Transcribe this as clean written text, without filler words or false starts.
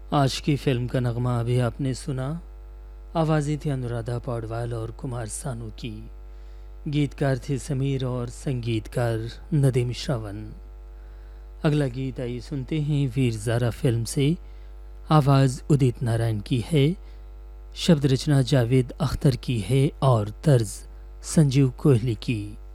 आज की फिल्म का नगमा अभी आपने सुना। आवाज़ें थी अनुराधा पौडवाल और कुमार सानू की। गीतकार थे समीर और संगीतकार नदीम श्रवण। अगला गीत आइए सुनते हैं वीर ज़ारा फिल्म से। आवाज़ उदित नारायण की है, शब्द रचना जावेद अख्तर की है और तर्ज संजीव कोहली की।